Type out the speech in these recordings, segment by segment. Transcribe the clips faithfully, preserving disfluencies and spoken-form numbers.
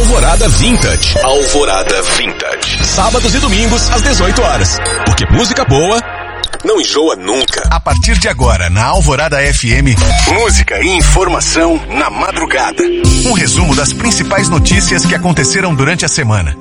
Alvorada Vintage. Alvorada Vintage. Sábados e domingos às dezoito horas. Porque música boa não enjoa nunca. A partir de agora, na Alvorada F M, música e informação na madrugada. Um resumo das principais notícias que aconteceram durante a semana.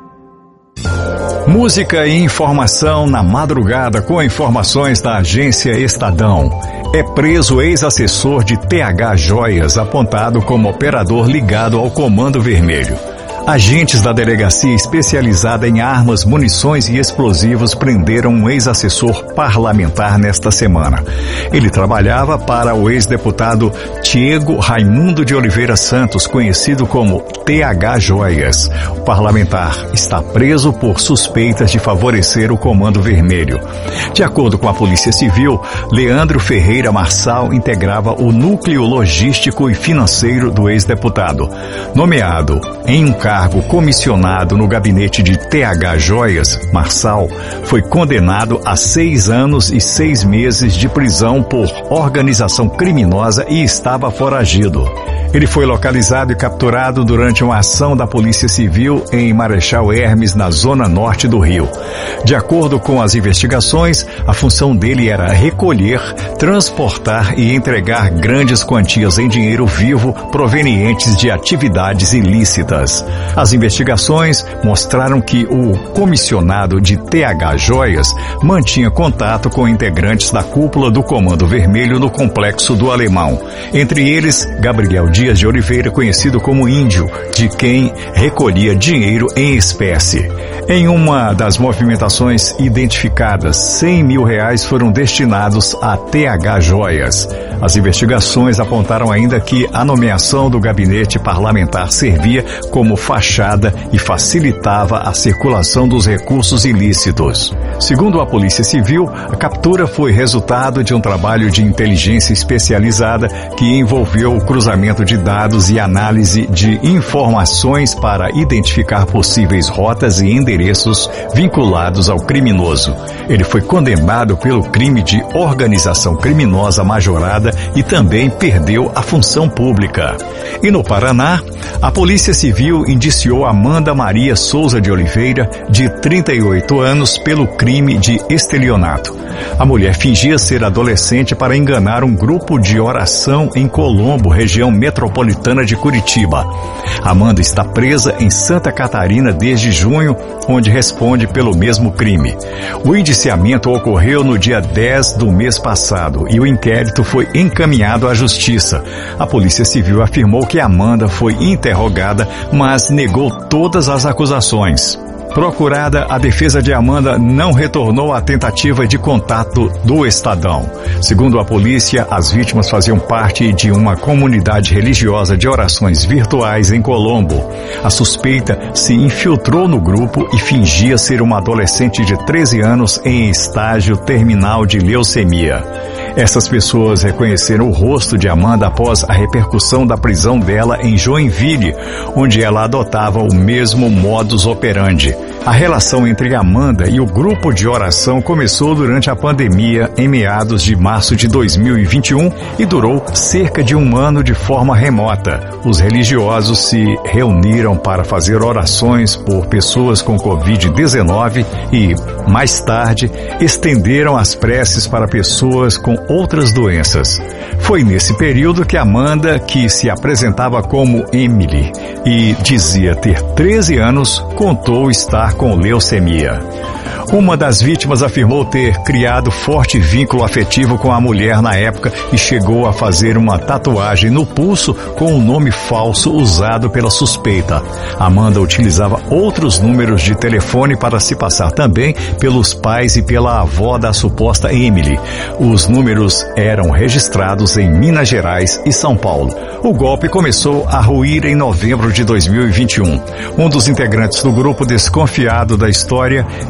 Música e informação na madrugada com informações da agência Estadão. É preso ex-assessor de T H Joias, apontado como operador ligado ao Comando Vermelho. Agentes da delegacia especializada em armas, munições e explosivos prenderam um ex-assessor parlamentar nesta semana. Ele trabalhava para o ex-deputado Diego Raimundo de Oliveira Santos, conhecido como T H Joias. O parlamentar está preso por suspeitas de favorecer o Comando Vermelho. De acordo com a Polícia Civil, Leandro Ferreira Marçal integrava o núcleo logístico e financeiro do ex-deputado. Nomeado em um cargo comissionado no gabinete de T H Joias, Marçal foi condenado a seis anos e seis meses de prisão por organização criminosa e estava foragido. Ele foi localizado e capturado durante uma ação da Polícia Civil em Marechal Hermes, na zona norte do Rio. De acordo com as investigações, a função dele era recolher, transportar e entregar grandes quantias em dinheiro vivo provenientes de atividades ilícitas. As investigações mostraram que o comissionado de T H Joias mantinha contato com integrantes da cúpula do Comando Vermelho no Complexo do Alemão. Entre eles, Gabriel Dias de Oliveira, conhecido como Índio, de quem recolhia dinheiro em espécie. Em uma das movimentações identificadas, cem mil reais foram destinados a T H Joias. As investigações apontaram ainda que a nomeação do gabinete parlamentar servia como fachada e facilitava a circulação dos recursos ilícitos. Segundo a Polícia Civil, a captura foi resultado de um trabalho de inteligência especializada que envolveu o cruzamento de dados e análise de informações para identificar possíveis rotas e endereços vinculados ao criminoso. Ele foi condenado pelo crime de organização criminosa majorada e também perdeu a função pública. E no Paraná, a Polícia Civil indiciou Amanda Maria Souza de Oliveira, de trinta e oito anos, pelo crime de estelionato. A mulher fingia ser adolescente para enganar um grupo de oração em Colombo, região metropolitana de Curitiba. Amanda está presa em Santa Catarina desde junho, onde responde pelo mesmo crime. O indiciamento ocorreu no dia dez do mês passado e o inquérito foi encaminhado à Justiça. A Polícia Civil afirmou que Amanda foi interrogada, mas negou todas as acusações. Procurada, a defesa de Amanda não retornou à tentativa de contato do Estadão. Segundo a polícia, as vítimas faziam parte de uma comunidade religiosa de orações virtuais em Colombo. A suspeita se infiltrou no grupo e fingia ser uma adolescente de treze anos em estágio terminal de leucemia. Essas pessoas reconheceram o rosto de Amanda após a repercussão da prisão dela em Joinville, onde ela adotava o mesmo modus operandi. A relação entre Amanda e o grupo de oração começou durante a pandemia em meados de março de dois mil e vinte e um e durou cerca de um ano de forma remota. Os religiosos se reuniram para fazer orações por pessoas com covid dezenove e, mais tarde, estenderam as preces para pessoas com outras doenças. Foi nesse período que Amanda, que se apresentava como Emily e dizia ter treze anos, contou estar com leucemia. Uma das vítimas afirmou ter criado forte vínculo afetivo com a mulher na época e chegou a fazer uma tatuagem no pulso com um nome falso usado pela suspeita. Amanda utilizava outros números de telefone para se passar também pelos pais e pela avó da suposta Emily. Os números eram registrados em Minas Gerais e São Paulo. O golpe começou a ruir em novembro de dois mil e vinte e um. Um dos integrantes do grupo, desconfiado da história, entrou em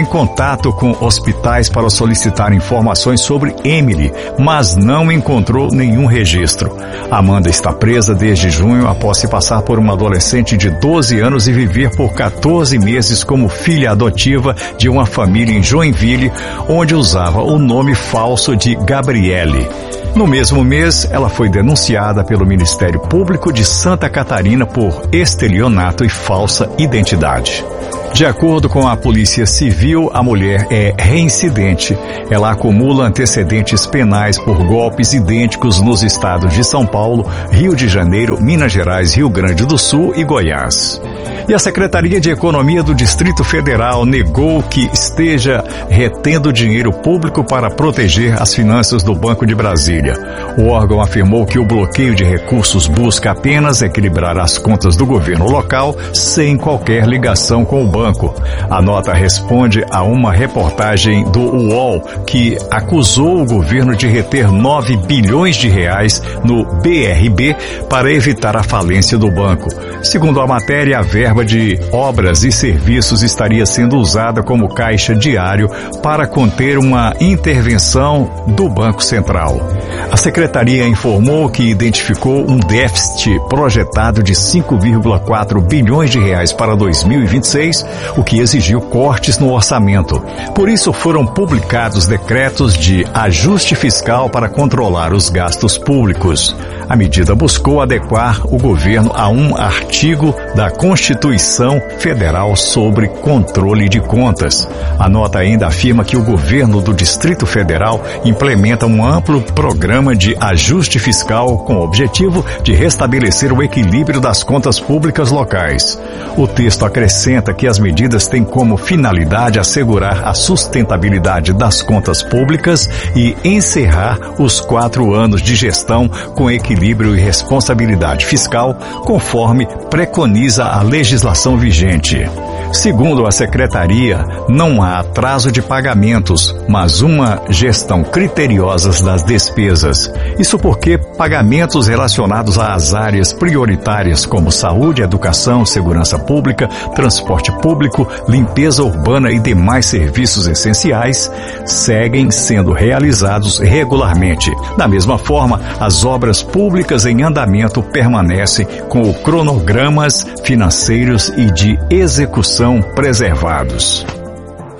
contato com hospitais para solicitar informações sobre Emily, mas não encontrou nenhum registro. Amanda está presa desde junho após se passar por uma adolescente de doze anos e viver por quatorze meses como filha adotiva de uma família em Joinville, onde usava o nome falso de Gabriele. No mesmo mês, ela foi denunciada pelo Ministério Público de Santa Catarina por estelionato e falsa identidade. De acordo com a Polícia Civil, a mulher é reincidente. Ela acumula antecedentes penais por golpes idênticos nos estados de São Paulo, Rio de Janeiro, Minas Gerais, Rio Grande do Sul e Goiás. E a Secretaria de Economia do Distrito Federal negou que esteja retendo dinheiro público para proteger as finanças do Banco de Brasília. O órgão afirmou que o bloqueio de recursos busca apenas equilibrar as contas do governo local sem qualquer ligação com o banco. A nota responde a uma reportagem do U O L que acusou o governo de reter nove bilhões de reais no B R B para evitar a falência do banco. Segundo a matéria, a verba de obras e serviços estaria sendo usada como caixa diário para conter uma intervenção do Banco Central. A secretaria informou que identificou um déficit projetado de cinco vírgula quatro bilhões de reais para dois mil e vinte e seis, o que exigiu cortes no orçamento. Por isso foram publicados decretos de ajuste fiscal para controlar os gastos públicos. A medida buscou adequar o governo a um artigo da Constituição Federal sobre controle de contas. A nota ainda afirma que o governo do Distrito Federal implementa um amplo programa de ajuste fiscal com o objetivo de restabelecer o equilíbrio das contas públicas locais. O texto acrescenta que as medidas têm como finalidade assegurar a sustentabilidade das contas públicas e encerrar os quatro anos de gestão com equilíbrio e responsabilidade fiscal, conforme preconiza a legislação vigente. Segundo a secretaria, não há atraso de pagamentos, mas uma gestão criteriosa das despesas. Isso porque pagamentos relacionados às áreas prioritárias como saúde, educação, segurança pública, transporte público, limpeza urbana e demais serviços essenciais seguem sendo realizados regularmente. Da mesma forma, as obras públicas em andamento permanecem com cronogramas financeiros e de execução preservados.